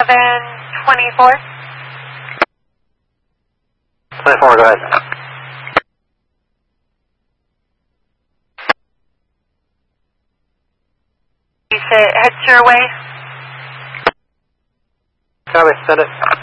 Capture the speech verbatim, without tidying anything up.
seven twenty-four. twenty-four, go ahead. You said head your way. Copy, send it.